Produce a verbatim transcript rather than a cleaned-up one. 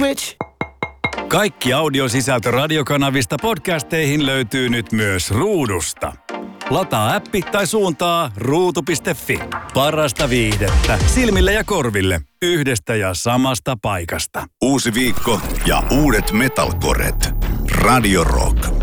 Twitch. Kaikki audiosisältö radiokanavista podcasteihin löytyy nyt myös Ruudusta. Lataa appi tai suuntaa ruutu piste fi. Parasta viihdettä silmille ja korville yhdestä ja samasta paikasta. Uusi viikko ja uudet metalcoret. Radio Rock.